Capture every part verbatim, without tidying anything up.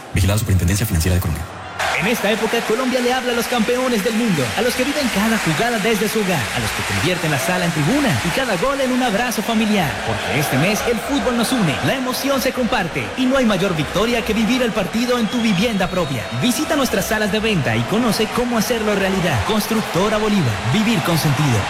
Vigilado Superintendencia Financiera de Colombia. En esta época, Colombia le habla a los campeones del mundo, a los que viven cada jugada desde su hogar, a los que convierten la sala en tribuna y cada gol en un abrazo familiar. Porque este mes el fútbol nos une, la emoción se comparte y no hay mayor victoria que vivir el partido en tu vivienda propia. Visita nuestras salas de venta y conoce cómo hacerlo realidad. Constructora Bolívar, vivir con sentido.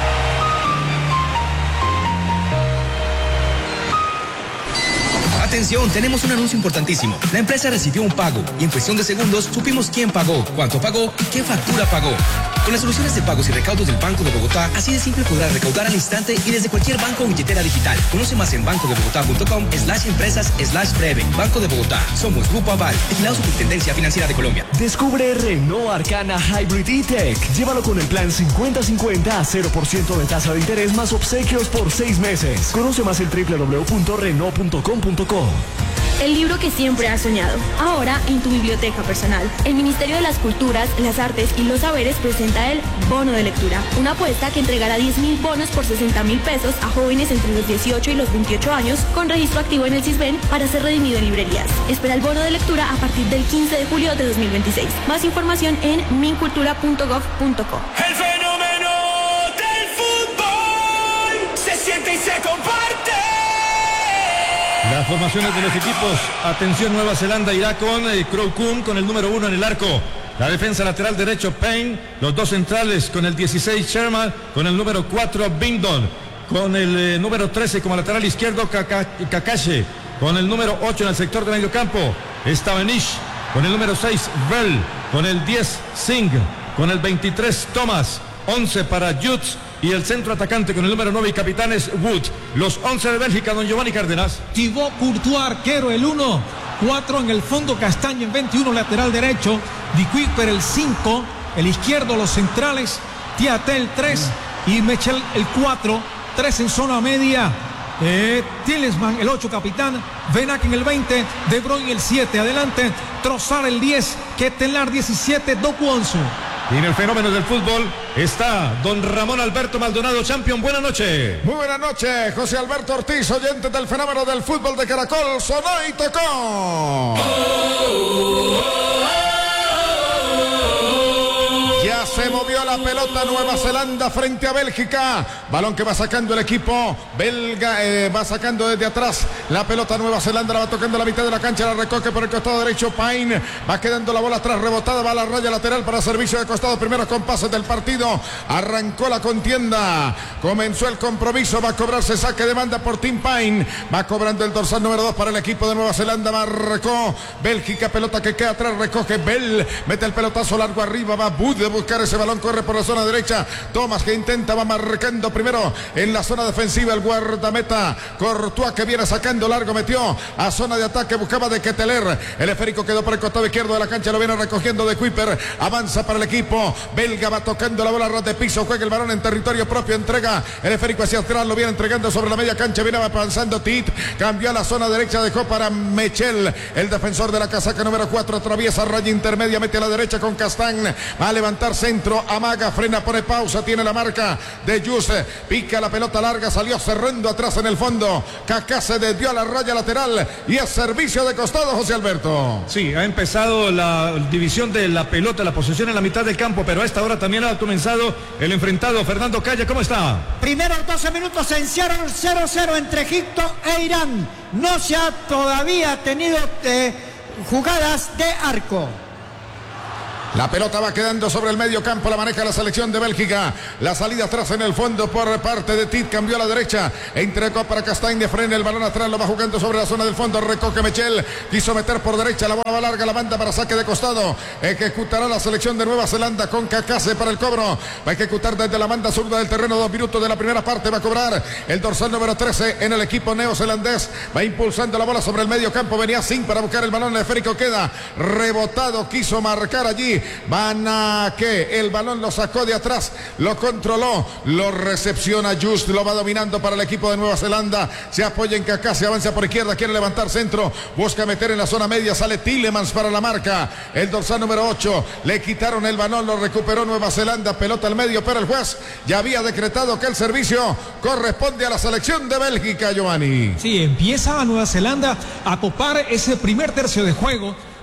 Atención, tenemos un anuncio importantísimo. La empresa recibió un pago y en cuestión de segundos supimos quién pagó, cuánto pagó y qué factura pagó. Con las soluciones de pagos y recaudos del Banco de Bogotá, así de simple podrás recaudar al instante y desde cualquier banco o billetera digital. Conoce más en bancodebogotá.com slash empresas slash breve. Banco de Bogotá. Somos Grupo Aval, vigilado Superintendencia Financiera de Colombia. Descubre Renault Arcana Hybrid E-Tech. Llévalo con el plan cincuenta cincuenta a cero por ciento de tasa de interés más obsequios por seis meses. Conoce más en doble u doble u doble u punto renault punto com punto co. El libro que siempre has soñado, ahora en tu biblioteca personal. El Ministerio de las Culturas, las Artes y los Saberes presenta el Bono de Lectura, una apuesta que entregará diez mil bonos por sesenta mil pesos a jóvenes entre los dieciocho y los veintiocho años con registro activo en el CISBEN para ser redimido en librerías. Espera el bono de lectura a partir del quince de julio de dos mil veintiséis. Más información en mincultura punto gov punto co. El fenómeno del fútbol se siente y se comparte. Las formaciones de los equipos. Atención, Nueva Zelanda irá con eh, Crow Kun con el número uno en el arco. La defensa lateral derecho, Payne. Los dos centrales con el dieciséis, Sherman. Con el número cuatro, Bindon. Con el eh, número trece como lateral izquierdo, Kakashi. Con el número ocho en el sector de medio campo, Stavenish. Con el número seis, Bell. Con el diez, Singh. Con el veintitrés, Thomas. once para Jutz. Y el centro atacante con el número nueve y capitanes Wood. Los once de Bélgica, don Giovanni Cárdenas. Thibaut Courtois, arquero, el uno. cuatro en el fondo, Castaño en veintiuno, lateral derecho. Di Kuiper el cinco. El izquierdo, los centrales. Tiatel tres. Y Mechel el cuatro. tres en zona media. Eh, Tielemans el ocho, capitán. Venac en el veinte. De Bruyne el siete. Adelante. Trossard el diez. Ketelaar diecisiete. Dokuonsu. Y en el fenómeno del fútbol está don Ramón Alberto Maldonado, champion. Buenas noches. Muy buenas noches, José Alberto Ortiz, oyente del fenómeno del fútbol de Caracol. Sonó y tocó. Oh, oh, oh. Ya se movió la pelota Nueva Zelanda frente a Bélgica. Balón que va sacando el equipo belga, eh, va sacando desde atrás la pelota Nueva Zelanda, la va tocando la mitad de la cancha, la recoge por el costado derecho Payne, va quedando la bola atrás rebotada, va a la raya lateral para servicio de costado, primeros compases del partido, arrancó la contienda, comenzó el compromiso, va a cobrarse saque de banda por Tim Payne, va cobrando el dorsal número dos para el equipo de Nueva Zelanda, marcó Bélgica, pelota que queda atrás, recoge Bell, mete el pelotazo largo arriba, va Bud de buscar ese balón, corre por la zona derecha, Thomas que intenta, va marcando primero en la zona defensiva el guardameta Courtois que viene sacando largo, metió a zona de ataque, buscaba de Ketelaar, el esférico quedó por el costado izquierdo de la cancha, lo viene recogiendo de Kuiper, avanza para el equipo belga, va tocando la bola a ras de piso, juega el balón en territorio propio, entrega el esférico hacia atrás, lo viene entregando sobre la media cancha, viene avanzando Tit, cambió a la zona derecha, dejó para Mechel, el defensor de la casaca número cuatro, atraviesa raya intermedia, mete a la derecha con Castán, va a levantar centro, amaga, frena, pone pausa, tiene la marca de Juse, pica la pelota larga, salió cerrando atrás en el fondo, Kaká se desvió a la raya lateral y es servicio de costado, José Alberto. Sí, ha empezado la división de la pelota, la posesión en la mitad del campo, pero a esta hora también ha comenzado el enfrentado. Fernando Calle, ¿cómo está? Primeros doce minutos se encierran cero cero entre Egipto e Irán. No se ha todavía tenido eh, jugadas de arco. La pelota va quedando sobre el medio campo, la maneja la selección de Bélgica. La salida atrás en el fondo por parte de Tit, cambió a la derecha, entregó para Castañ, de frena el balón atrás, lo va jugando sobre la zona del fondo, recoge Mechel, quiso meter por derecha, la bola va larga, la banda para saque de costado, ejecutará la selección de Nueva Zelanda con Kakase para el cobro, va a ejecutar desde la banda zurda del terreno, dos minutos de la primera parte, va a cobrar el dorsal número trece en el equipo neozelandés, va impulsando la bola sobre el medio campo, venía Singh para buscar el balón, el esférico queda rebotado, quiso marcar allí, Van a que el balón lo sacó de atrás, lo controló, lo recepciona Just, lo va dominando para el equipo de Nueva Zelanda, se apoya en Kaká, se avanza por izquierda, quiere levantar centro, busca meter en la zona media, sale Tielemans para la marca, el dorsal número ocho, le quitaron el balón, lo recuperó Nueva Zelanda, pelota al medio, pero el juez ya había decretado que el servicio corresponde a la selección de Bélgica, Giovanni. Sí, empieza a Nueva Zelanda a copar ese primer tercio de juego,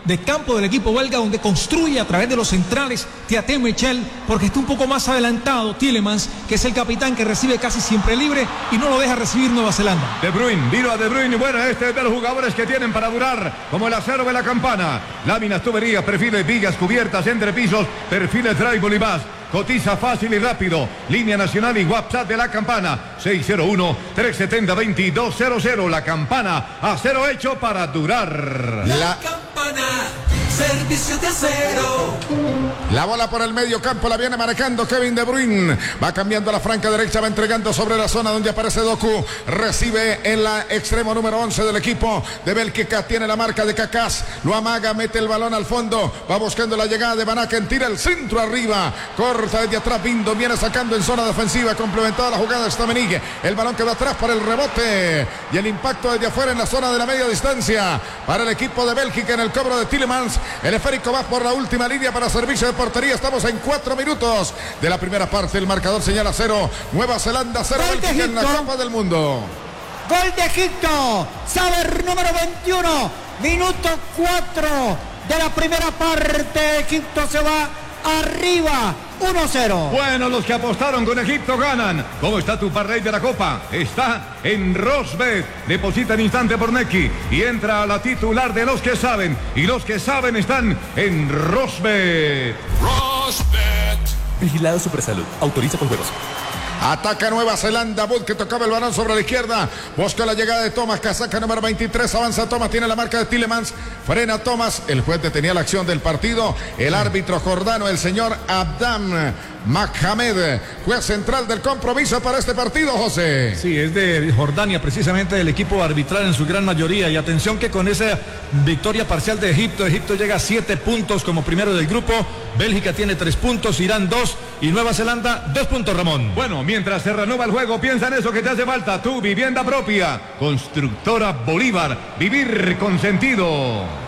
de campo del equipo belga, donde construye a través de los centrales Thiaté Michel, porque está un poco más adelantado Tielemans, que es el capitán que recibe casi siempre libre y no lo deja recibir Nueva Zelanda. De Bruyne, vino a De Bruyne, bueno, este es de los jugadores que tienen para durar, como el acero de la campana. Láminas, tuberías, perfiles, vigas, cubiertas, entrepisos, perfiles, drywall y más. Cotiza fácil y rápido. Línea nacional y WhatsApp de la campana. seis cero uno, tres siete cero, dos dos cero cero. La campana, acero hecho para durar. La campana, servicio de acero. La bola por el medio campo la viene marcando Kevin De Bruyne. Va cambiando a la franca derecha, va entregando sobre la zona donde aparece Doku. Recibe en la extremo número once del equipo de Bélgica. Tiene la marca de Cacás. Lo amaga, mete el balón al fondo. Va buscando la llegada de Van Aken. Tira el centro arriba. Corta desde atrás. Bindo viene sacando en zona defensiva. Complementada la jugada de Stamenigue. El balón que va atrás para el rebote. Y el impacto desde afuera en la zona de la media distancia. Para el equipo de Bélgica en el cobro de Tielemans. El esférico va por la última línea para servicio de portería. Estamos en cuatro minutos de la primera parte. El marcador señala cero. Nueva Zelanda cero. Bélgica en la Copa del Mundo. Gol de Egipto. Saber número veintiuno. Minuto cuatro de la primera parte. Egipto se va arriba. uno cero. Bueno, los que apostaron con Egipto ganan. ¿Cómo está tu parlay de la Copa? Está en Rosbet. Deposita en instante por Neki y entra a la titular de los que saben. Y los que saben están en Rosbet. Rosbet. Vigilado Supersalud. Autoriza con juegos. Ataca Nueva Zelanda. Bud que tocaba el balón sobre la izquierda. Busca la llegada de Thomas. Casaca número veintitrés. Avanza Thomas. Tiene la marca de Tielemans. Frena Thomas. El juez detenía la acción del partido. El árbitro jordano, el señor Abdam Mohamed, juez central del compromiso para este partido, José. Sí, es de Jordania, precisamente del equipo arbitral en su gran mayoría. Y atención que con esa victoria parcial de Egipto, Egipto llega a siete puntos como primero del grupo. Bélgica tiene tres puntos, Irán dos y Nueva Zelanda dos puntos, Ramón. Bueno, mientras se renueva el juego, piensa en eso que te hace falta. Tu vivienda propia. Constructora Bolívar. Vivir con sentido.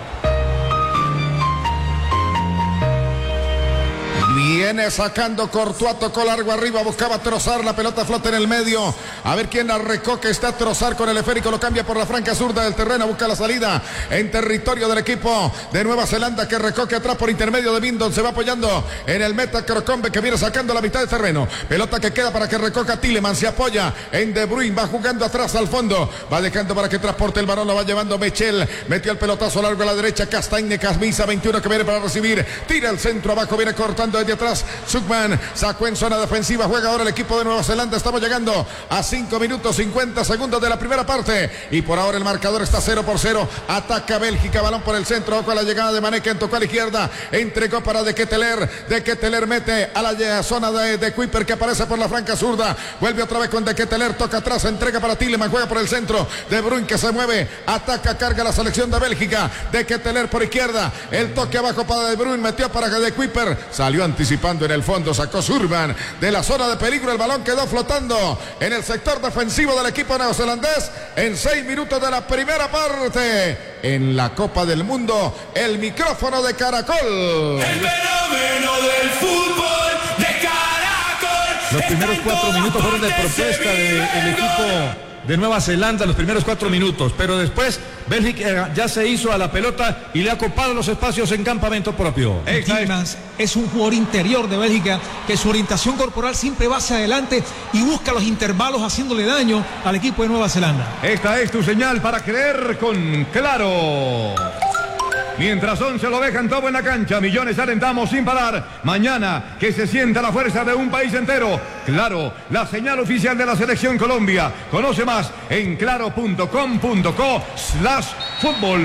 Viene sacando Courtois, tocó largo arriba, buscaba trozar, la pelota flota en el medio. A ver quién la recoge, está trozar con el esférico, lo cambia por la franca zurda del terreno, busca la salida en territorio del equipo de Nueva Zelanda que recoge atrás por intermedio de Bindon, se va apoyando en el meta Crocombe que viene sacando la mitad del terreno. Pelota que queda para que recoja Tielemans, se apoya en De Bruyne, va jugando atrás al fondo, va dejando para que transporte el balón, lo va llevando Michel, metió el pelotazo largo a la derecha, Castagne, Camisa veintiuno que viene para recibir, tira el centro abajo, viene cortando desde atrás. Sukman sacó en zona defensiva, juega ahora el equipo de Nueva Zelanda. Estamos llegando a cinco minutos cincuenta segundos de la primera parte y por ahora el marcador está cero por cero. Ataca Bélgica, balón por el centro con la llegada de Mané, tocó a la izquierda, entregó para De Ketelaere, De Ketelaere mete a la zona de, de Kuiper que aparece por la franca zurda, vuelve otra vez con De Ketelaere, toca atrás, entrega para Tielemans, juega por el centro, De Bruyne que se mueve, ataca, carga la selección de Bélgica, De Ketelaere por izquierda, el toque abajo para De Bruyne, metió para De Kuiper, salió anticipando en el fondo, sacó Surman de la zona de peligro, el balón quedó flotando en el sector defensivo del equipo neozelandés en seis minutos de la primera parte en la Copa del Mundo. El micrófono de Caracol, el fenómeno del fútbol de Caracol. Los primeros cuatro minutos fueron de protesta del equipo de Nueva Zelanda, los primeros cuatro minutos, pero después Bélgica ya se hizo a la pelota y le ha copado los espacios en campamento propio. Tielemans es un jugador interior de Bélgica que su orientación corporal siempre va hacia adelante y busca los intervalos haciéndole daño al equipo de Nueva Zelanda. Esta es tu señal para creer con Claro. Mientras once lo dejan todo en la cancha, millones alentamos sin parar. Mañana que se sienta la fuerza de un país entero. Claro, la señal oficial de la Selección Colombia. Conoce más en claro punto com punto co slash fútbol.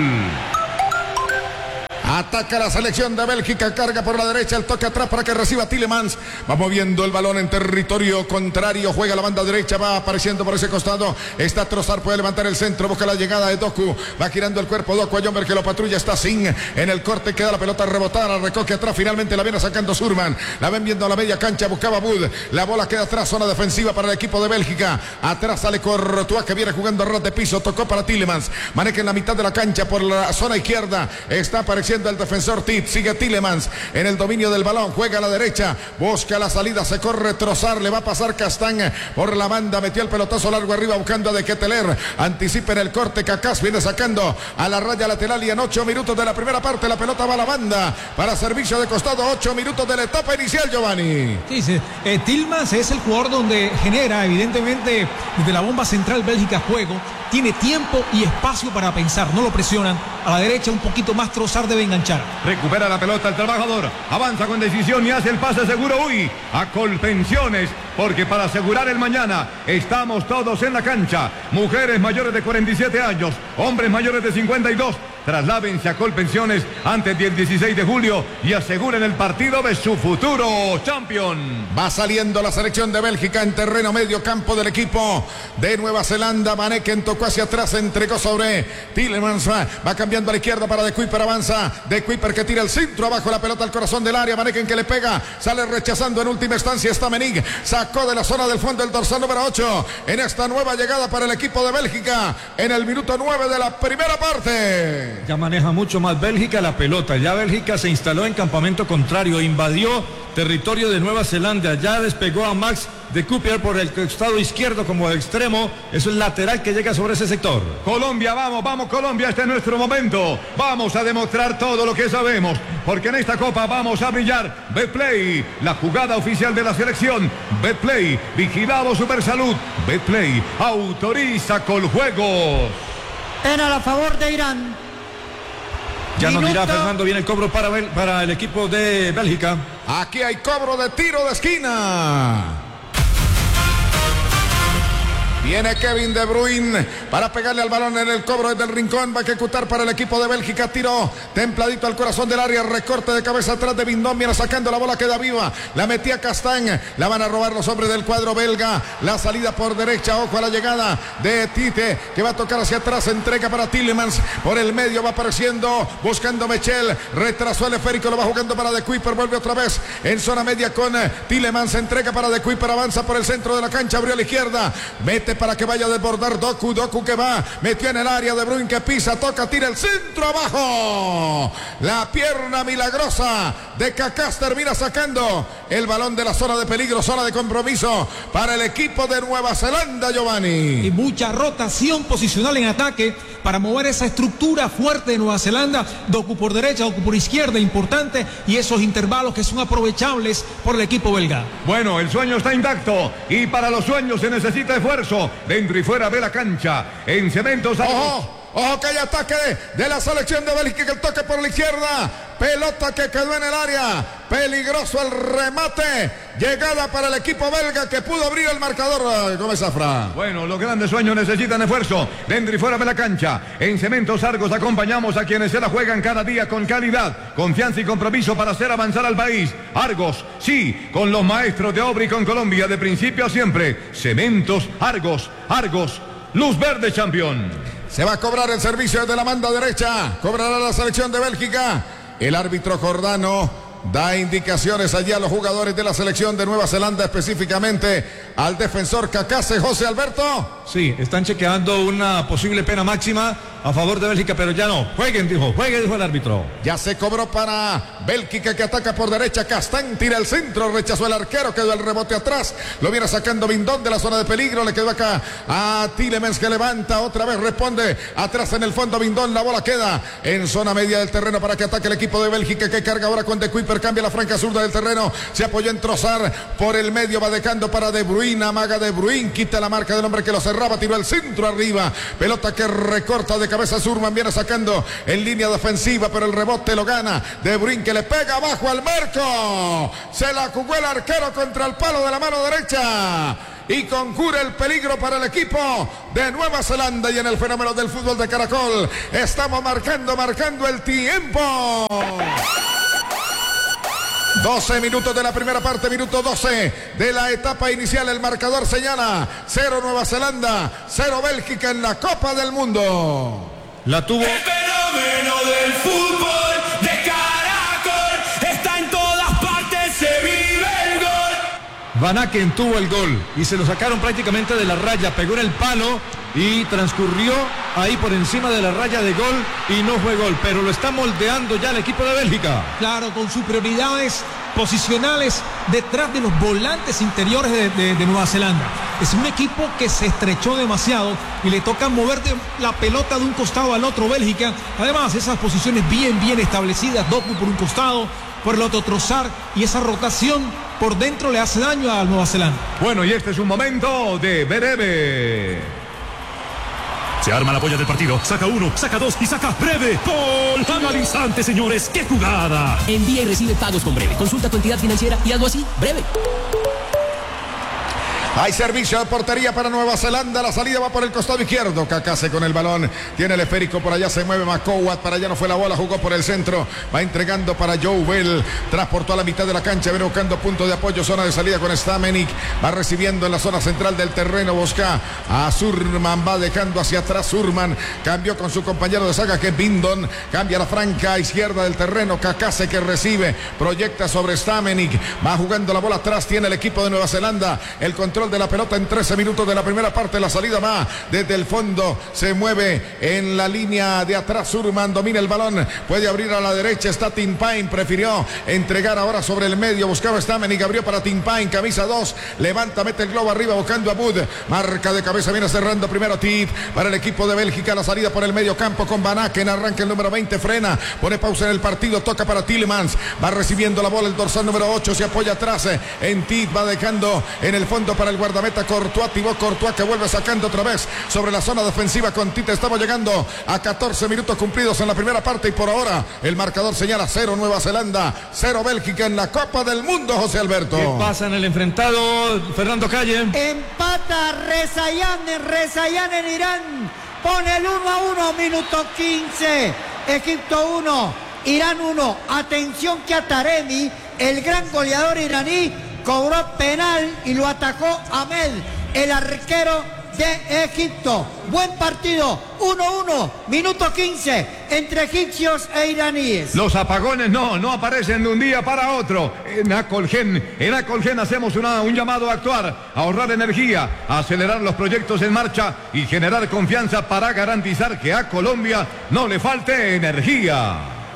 Ataca la selección de Bélgica, carga por la derecha, el toque atrás para que reciba Tielemans. Va moviendo el balón en territorio contrario, juega la banda derecha, va apareciendo por ese costado. Está Trossard, puede levantar el centro, busca la llegada de Doku. Va girando el cuerpo Doku a Jomber que lo patrulla, está sin en el corte, queda la pelota rebotada, recoge atrás, finalmente la viene sacando Surman. La ven viendo a la media cancha, buscaba Bud. La bola queda atrás, zona defensiva para el equipo de Bélgica. Atrás sale Courtois que viene jugando a ras de piso, tocó para Tielemans. Maneja en la mitad de la cancha por la zona izquierda. Está apareciendo creciendo el defensor Tit, sigue Tielemans en el dominio del balón, juega a la derecha, busca la salida, se corre Trozar, le va a pasar Castán por la banda, metió el pelotazo largo arriba buscando a De Ketteler, anticipa en el corte, Cacás viene sacando a la raya lateral y en ocho minutos de la primera parte la pelota va a la banda para servicio de costado, ocho minutos de la etapa inicial, Giovanni. Sí, sí. Eh, Tielemans es el jugador donde genera evidentemente desde la bomba central Bélgica juego, tiene tiempo y espacio para pensar, no lo presionan, a la derecha un poquito más, Trozar debe enganchar. Recupera la pelota el trabajador, avanza con decisión y hace el pase seguro, uy, a Colpensiones, porque para asegurar el mañana estamos todos en la cancha, mujeres mayores de cuarenta y siete años, hombres mayores de cincuenta y dos, trasládense a Colpensiones antes del dieciséis de julio y aseguren el partido de su futuro champion. Va saliendo la selección de Bélgica en terreno medio campo del equipo de Nueva Zelanda. Maneken tocó hacia atrás, entregó sobre Tielemans, va, va cambiando a la izquierda para De Kuyper, avanza De Kuyper que tira el centro abajo, la pelota al corazón del área, Maneken que le pega, sale rechazando en última instancia está Menig, sacó de la zona del fondo el dorsal número ocho en esta nueva llegada para el equipo de Bélgica en el minuto nueve de la primera parte. Ya maneja mucho más Bélgica la pelota. Ya Bélgica se instaló en campamento contrario, invadió territorio de Nueva Zelanda, ya despegó a Max De Kuyper por el costado izquierdo como extremo, es el lateral que llega sobre ese sector. Colombia, vamos, vamos Colombia, este es nuestro momento, vamos a demostrar todo lo que sabemos, porque en esta copa vamos a brillar. Betplay, la jugada oficial de la selección. Betplay, vigilado Supersalud. Betplay, autoriza Coljuegos. Penal a favor de Irán. Ya nos dirá Minuto. Fernando, viene el cobro para, Bel- para el equipo de Bélgica. Aquí hay cobro de tiro de esquina. Viene Kevin De Bruyne para pegarle al balón en el cobro desde el rincón. Va a ejecutar para el equipo de Bélgica. Tiro templadito al corazón del área. Recorte de cabeza atrás de Bindón. Viene sacando la bola, queda viva. La metía Castán. La van a robar los hombres del cuadro belga. La salida por derecha. Ojo a la llegada de Tite, que va a tocar hacia atrás. Entrega para Tielemans. Por el medio va apareciendo. Buscando Mechel. Retrasó el esférico. Lo va jugando para De Kuyper. Vuelve otra vez en zona media con Tielemans. Entrega para De Kuyper. Avanza por el centro de la cancha. Abrió a la izquierda. Mete para que vaya a desbordar Doku, Doku que va, metió en el área, De Bruyne que pisa, toca, tira el centro abajo, la pierna milagrosa de Cacás termina sacando el balón de la zona de peligro, zona de compromiso para el equipo de Nueva Zelanda, Giovanni. Y mucha rotación posicional en ataque para mover esa estructura fuerte de Nueva Zelanda, Doku por derecha, Doku por izquierda, importante, y esos intervalos que son aprovechables por el equipo belga. Bueno, el sueño está intacto y para los sueños se necesita esfuerzo dentro y fuera de la cancha. En Cementos Ojo, ojo que hay ataque de la selección de Bélgica, que el toque por la izquierda, pelota que quedó en el área, peligroso el remate, llegada para el equipo belga que pudo abrir el marcador. Gómez Zafra. Bueno, los grandes sueños necesitan esfuerzo dentro y fuera de la cancha. En Cementos Argos acompañamos a quienes se la juegan cada día con calidad, confianza y compromiso para hacer avanzar al país. Argos, sí, con los maestros de obra y con Colombia de principio a siempre. Cementos Argos, Argos, luz verde campeón. Se va a cobrar el servicio desde la banda derecha. Cobrará la selección de Bélgica. El árbitro Jordano da indicaciones allí a los jugadores de la selección de Nueva Zelanda, específicamente al defensor Cacase. José Alberto. Sí, están chequeando una posible pena máxima a favor de Bélgica, pero ya no. Jueguen, dijo, jueguen, dijo el árbitro. Ya se cobró para Bélgica, que ataca por derecha. Castán tira el centro, rechazó el arquero, quedó el rebote atrás. Lo viene sacando Bindón de la zona de peligro. Le quedó acá a Tielemans, que levanta otra vez, responde atrás en el fondo Bindón. La bola queda en zona media del terreno para que ataque el equipo de Bélgica, que carga ahora con De Kuyper. Cambia la franca zurda del terreno. Se apoyó en Trozar por el medio, va dejando para De Bruyne. Amaga De Bruyne, quita la marca del hombre que lo cerraba, tiró el centro arriba. Pelota que recorta de cabeza Surman, viene sacando en línea defensiva, pero el rebote lo gana De Bruyne, que le pega abajo al marco. Se la jugó el arquero contra el palo de la mano derecha y conjura el peligro para el equipo de Nueva Zelanda. Y en el fenómeno del fútbol de Caracol estamos marcando, marcando el tiempo. doce minutos de la primera parte, minuto doce de la etapa inicial. El marcador señala cero Nueva Zelanda, cero Bélgica en la Copa del Mundo. La tuvo. El fenómeno del fútbol de Caracol está en todas partes, se vive el gol. Van Aken tuvo el gol y se lo sacaron prácticamente de la raya, pegó en el palo y transcurrió ahí por encima de la raya de gol y no fue gol, pero lo está moldeando ya el equipo de Bélgica. Claro, con superioridades posicionales detrás de los volantes interiores de, de, de Nueva Zelanda. Es un equipo que se estrechó demasiado y le toca mover de la pelota de un costado al otro Bélgica. Además, esas posiciones bien, bien establecidas, Doku por un costado, por el otro Trossard, y esa rotación por dentro le hace daño a Nueva Zelanda. Bueno, y este es un momento de Breve. Se arma la polla del partido, saca uno, saca dos y saca Breve. ¡Gol! Al instante, señores, ¡qué jugada! Envía y recibe pagos con Breve. Consulta tu entidad financiera y hazlo así, Breve. Hay servicio de portería para Nueva Zelanda. La salida va por el costado izquierdo. Kakase con el balón. Tiene el esférico. Por allá se mueve Makowat. Para allá no fue la bola. Jugó por el centro. Va entregando para Joe Bell. Transportó a la mitad de la cancha. Viene buscando punto de apoyo. Zona de salida con Stamenik. Va recibiendo en la zona central del terreno. Busca a Surman. Va dejando hacia atrás Surman. Cambió con su compañero de saga que es Bindon. Cambia la franca izquierda del terreno. Kakase que recibe. Proyecta sobre Stamenik. Va jugando la bola atrás. Tiene el equipo de Nueva Zelanda. El control de la pelota en trece minutos de la primera parte. La salida va desde el fondo, se mueve en la línea de atrás. Surman domina el balón, puede abrir a la derecha. Está Tim Pine, prefirió entregar ahora sobre el medio. Buscaba Stamenik, abrió para Tim Pine, camisa dos, levanta, mete el globo arriba buscando a Bud. Marca de cabeza, viene cerrando primero Tit para el equipo de Bélgica. La salida por el medio campo con Van Aken, arranca el número veinte, frena, pone pausa en el partido, toca para Tielemans, va recibiendo la bola el dorsal número ocho, se apoya atrás en Tit, va dejando en el fondo para el guardameta Courtois. Thibaut Courtois que vuelve sacando otra vez sobre la zona defensiva con Tit. Estamos llegando a catorce minutos cumplidos en la primera parte y por ahora el marcador señala cero Nueva Zelanda, cero Bélgica en la Copa del Mundo. José Alberto, ¿qué pasa en el enfrentado? Fernando Calle. Empata Rezaian, Rezaian en Irán, pone el uno a uno, minuto quince. Egipto uno, Irán uno. Atención que a Taremi, el gran goleador iraní, cobró penal y lo atacó Ahmed, el arquero de Egipto. Buen partido, uno a uno, minuto quince, entre egipcios e iraníes. Los apagones no, no aparecen de un día para otro. En Acolgen, en Acolgen hacemos una, un llamado a actuar, a ahorrar energía, a acelerar los proyectos en marcha y generar confianza para garantizar que a Colombia no le falte energía.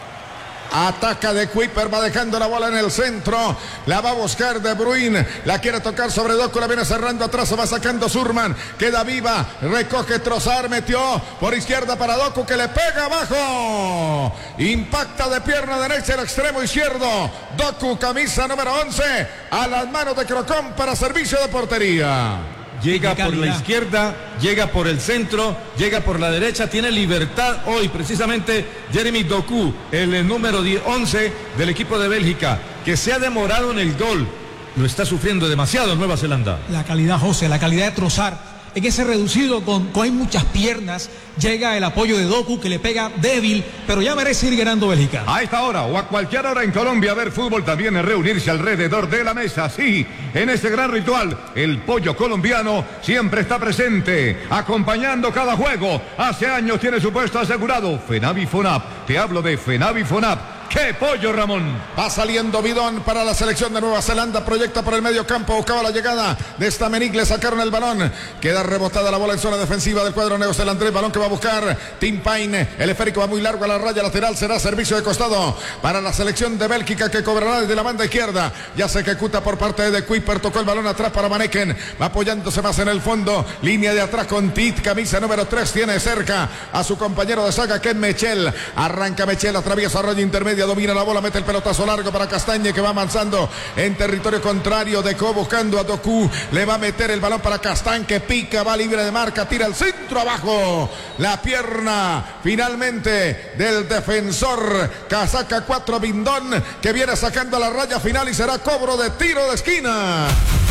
Ataca de Kuiper, va dejando la bola en el centro, la va a buscar De Bruyne, la quiere tocar sobre Doku, la viene cerrando atrás, se va sacando Surman, queda viva, recoge Trossard, metió por izquierda para Doku que le pega abajo, impacta de pierna derecha el extremo izquierdo, Doku, camisa número once, a las manos de Crocón para servicio de portería. Llega por la izquierda, llega por el centro, llega por la derecha, tiene libertad hoy precisamente Jeremy Doku, el número once del equipo de Bélgica, que se ha demorado en el gol, lo está sufriendo demasiado Nueva Zelanda. La calidad, José, la calidad de Trossard. En ese reducido con, con hay muchas piernas, llega el apoyo de Doku que le pega débil, pero ya merece ir ganando Bélgica. A esta hora o a cualquier hora en Colombia ver fútbol también es reunirse alrededor de la mesa. Sí, en este gran ritual el pollo colombiano siempre está presente, acompañando cada juego. Hace años tiene su puesto asegurado Fenavi Fonap. Te hablo de Fenavi Fonap. ¡Qué pollo, Ramón! Va saliendo Bidón para la selección de Nueva Zelanda. Proyecta por el medio campo. Buscaba la llegada de Stamenik. Le sacaron el balón. Queda rebotada la bola en zona defensiva del cuadro neozelandés. Balón que va a buscar Tim Pine. El esférico va muy largo a la raya lateral. Será servicio de costado para la selección de Bélgica que cobrará desde la banda izquierda. Ya se ejecuta por parte de Kuiper. Tocó el balón atrás para Van Aken. Va apoyándose más en el fondo. Línea de atrás con Tit. Camisa número tres. Tiene cerca a su compañero de saga que es Mechel. Arranca Mechel. Atraviesa raya intermedia. Domina la bola, mete el pelotazo largo para Castañe que va avanzando en territorio contrario. Dejó buscando a Doku, le va a meter el balón para Castañe que pica, va libre de marca, tira el centro abajo, la pierna finalmente del defensor casaca cuatro Bindón que viene sacando la raya final y será cobro de tiro de esquina.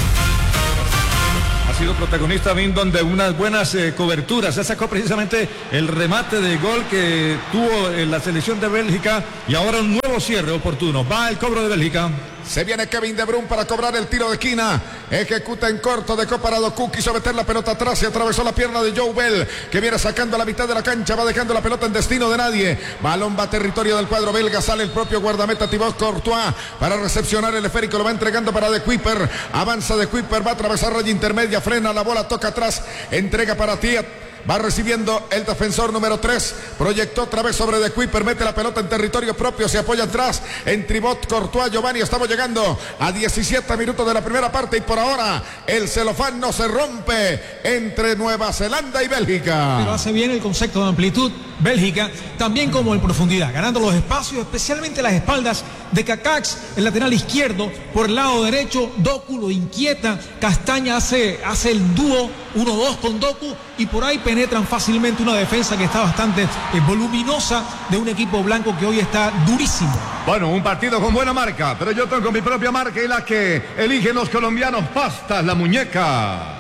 Ha sido protagonista Bindon de unas buenas eh, coberturas. Se sacó precisamente el remate de gol que tuvo en la selección de Bélgica y ahora un nuevo cierre oportuno. Va el cobro de Bélgica. Se viene Kevin De Bruyne para cobrar el tiro de esquina. Ejecuta en corto, dejó para Doku, quiso meter la pelota atrás y atravesó la pierna de Joe Bell, que viene sacando a la mitad de la cancha, va dejando la pelota en destino de nadie. Balón va a territorio del cuadro belga, sale el propio guardameta Thibaut Courtois para recepcionar el esférico, lo va entregando para De Kuiper. Avanza De Kuiper, va a atravesar raya intermedia, frena la bola, toca atrás, entrega para Tiet. Va recibiendo el defensor número tres. Proyectó otra vez sobre De Cuyper. Mete la pelota en territorio propio. Se apoya atrás en Tribot, Courtois, Giovanni. Estamos llegando a diecisiete minutos de la primera parte. Y por ahora el celofán no se rompe entre Nueva Zelanda y Bélgica. Pero hace bien el concepto de amplitud Bélgica, también como en profundidad, ganando los espacios, especialmente las espaldas de Cacax, el lateral izquierdo. Por el lado derecho, Doku lo inquieta. Castaña hace, hace el dúo uno dos con Doku y por ahí penetran fácilmente una defensa que está bastante eh, voluminosa de un equipo blanco que hoy está durísimo. Bueno, un partido con buena marca, pero yo tengo mi propia marca y la que eligen los colombianos, Pastas La Muñeca.